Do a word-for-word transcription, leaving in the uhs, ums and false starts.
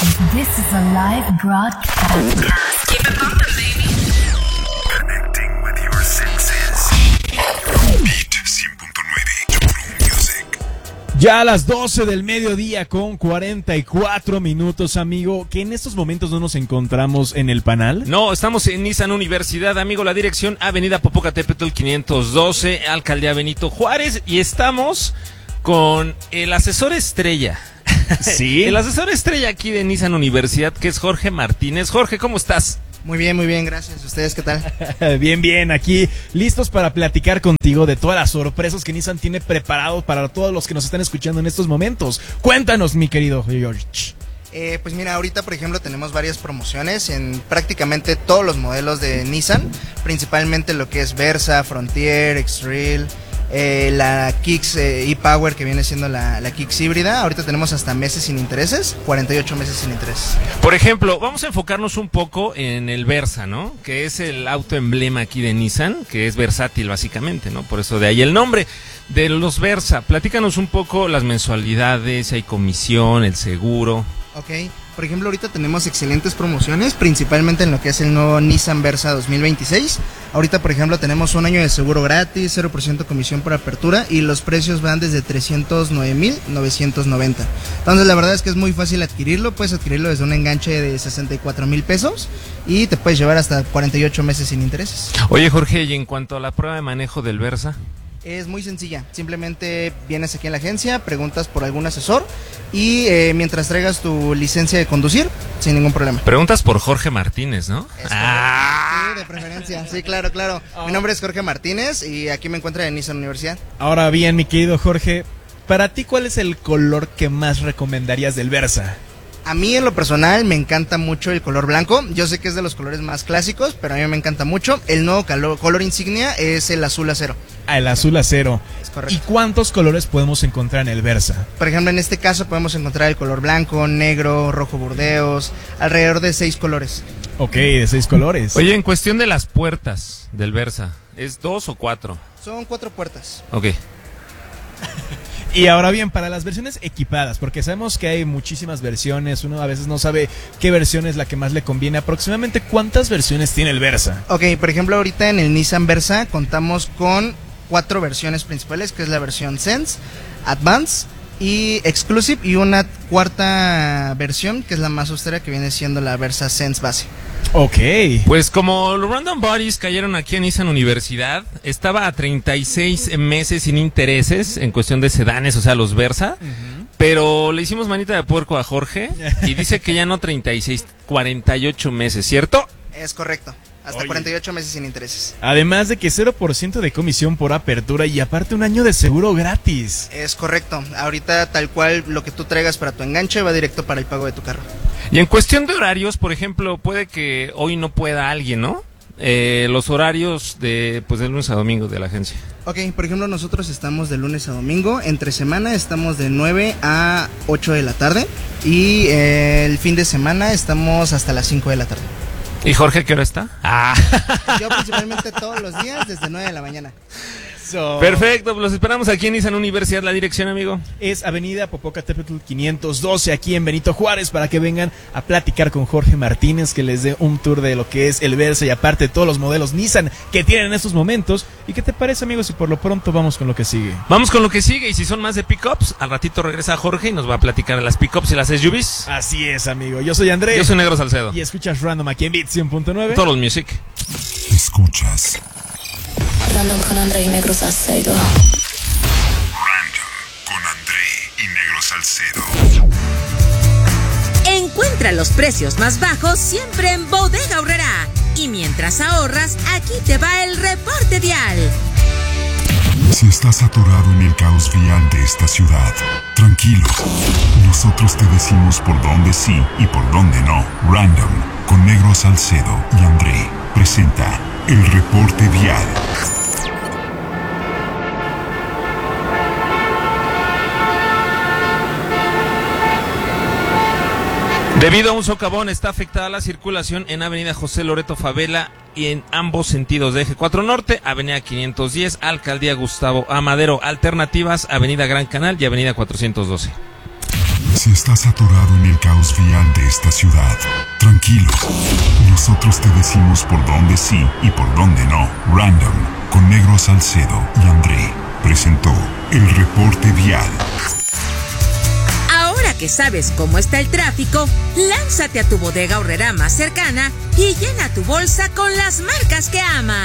This is a live broadcast. Keep it pumping, baby. Connecting with your senses. Beat cien punto nueve True Music. Ya a las doce del mediodía con cuarenta y cuatro minutos, amigo, que en estos momentos no nos encontramos en el panal. No, estamos en Nissan Universidad, amigo, la dirección Avenida Popocatépetl quinientos doce, Alcaldía Benito Juárez, y estamos con el asesor estrella. Sí. El asesor estrella aquí de Nissan Universidad, que es Jorge Martínez. Jorge, ¿cómo estás? Muy bien, muy bien, gracias. ¿Ustedes qué tal? Bien, bien, aquí listos para platicar contigo de todas las sorpresas que Nissan tiene preparado para todos los que nos están escuchando en estos momentos. Cuéntanos, mi querido George. Eh, pues mira, ahorita por ejemplo tenemos varias promociones en prácticamente todos los modelos de Nissan, principalmente lo que es Versa, Frontier, X-Trail, eh, la Kicks eh, e-Power, que viene siendo la, la Kicks híbrida. Ahorita tenemos hasta meses sin intereses, cuarenta y ocho meses sin intereses. Por ejemplo, vamos a enfocarnos un poco en el Versa, ¿no? Que es el auto emblema aquí de Nissan, que es versátil básicamente, ¿no? Por eso de ahí el nombre de los Versa. Platícanos un poco las mensualidades, si hay comisión, el seguro. Ok, por ejemplo ahorita tenemos excelentes promociones, principalmente en lo que es el nuevo Nissan Versa dos mil veintiséis. Ahorita por ejemplo tenemos un año de seguro gratis, cero por ciento comisión por apertura, y los precios van desde trescientos nueve mil novecientos noventa. Entonces la verdad es que es muy fácil adquirirlo, puedes adquirirlo desde un enganche de sesenta y cuatro mil pesos y te puedes llevar hasta cuarenta y ocho meses sin intereses. Oye, Jorge, y en cuanto a la prueba de manejo del Versa... Es muy sencilla, simplemente vienes aquí a la agencia, preguntas por algún asesor y eh, mientras traigas tu licencia de conducir, sin ningún problema. Preguntas por Jorge Martínez, ¿no? Es ah. Sí, de preferencia, sí, claro, claro. Oh. Mi nombre es Jorge Martínez y aquí me encuentro en Nissan Universidad. Ahora bien, mi querido Jorge, para ti, ¿cuál es el color que más recomendarías del Versa? A mí en lo personal me encanta mucho el color blanco. Yo sé que es de los colores más clásicos, pero a mí me encanta mucho. El nuevo color, color insignia es el azul acero. Ah, el azul acero. Es correcto. ¿Y cuántos colores podemos encontrar en el Versa? Por ejemplo, en este caso podemos encontrar el color blanco, negro, rojo burdeos, alrededor de seis colores. Ok, de seis colores. Oye, en cuestión de las puertas del Versa, ¿es dos o cuatro? Son cuatro puertas. Ok. Y ahora bien, para las versiones equipadas, porque sabemos que hay muchísimas versiones, uno a veces no sabe qué versión es la que más le conviene. Aproximadamente, ¿cuántas versiones tiene el Versa? Ok, por ejemplo, ahorita en el Nissan Versa contamos con cuatro versiones principales, que es la versión Sense, Advance y Exclusive, y una cuarta versión, que es la más austera, que viene siendo la Versa Sense base. Ok. Pues como los Random Bodies cayeron aquí en Nissan Universidad, estaba a treinta y seis meses sin intereses en cuestión de sedanes, o sea, los Versa, uh-huh. Pero le hicimos manita de puerco a Jorge y dice que ya no treinta y seis, cuarenta y ocho meses, ¿cierto? Es correcto. Hasta Oye. cuarenta y ocho meses sin intereses. Además de que cero por ciento de comisión por apertura y aparte un año de seguro gratis. Es correcto. Ahorita tal cual lo que tú traigas para tu enganche va directo para el pago de tu carro. Y en cuestión de horarios, por ejemplo, puede que hoy no pueda alguien, ¿no? Eh, los horarios de pues de lunes a domingo de la agencia. Ok, por ejemplo, nosotros estamos de lunes a domingo. Entre semana estamos de nueve a ocho de la tarde. Y eh, el fin de semana estamos hasta las cinco de la tarde. ¿Y Jorge qué hora está? Ah. Yo principalmente todos los días desde nueve de la mañana. So. Perfecto, los esperamos aquí en Nissan Universidad. La dirección, amigo, es Avenida Popocatépetl quinientos doce, aquí en Benito Juárez, para que vengan a platicar con Jorge Martínez, que les dé un tour de lo que es el Versa y aparte todos los modelos Nissan que tienen en estos momentos. ¿Y qué te parece, amigo, si por lo pronto vamos con lo que sigue? Vamos con lo que sigue, y si son más de pickups, al ratito regresa Jorge y nos va a platicar de las pickups y las S U Vs. Así es, amigo, yo soy Andrés. Yo soy Negro Salcedo. Y escuchas Random aquí en Beat cien punto nueve. Todos los Music. Escuchas Random con André y Negro Salcedo. Random con André y Negro Salcedo. Encuentra los precios más bajos siempre en Bodega Aurrerá. Y mientras ahorras, aquí te va el reporte vial. Si estás atorado en el caos vial de esta ciudad, tranquilo. Nosotros te decimos por dónde sí y por dónde no. Random con Negro Salcedo y André presenta el reporte vial. Debido a un socavón está afectada la circulación en Avenida José Loreto Favela y en ambos sentidos de Eje cuatro Norte, Avenida quinientos diez, Alcaldía Gustavo Amadero. Alternativas, Avenida Gran Canal y Avenida cuatrocientos doce. Si estás atorado en el caos vial de esta ciudad, tranquilo. Nosotros te decimos por dónde sí y por dónde no. Random, con Negro Salcedo y André, presentó el reporte vial. Ahora que sabes cómo está el tráfico, lánzate a tu bodega horrera más cercana y llena tu bolsa con las marcas que amas.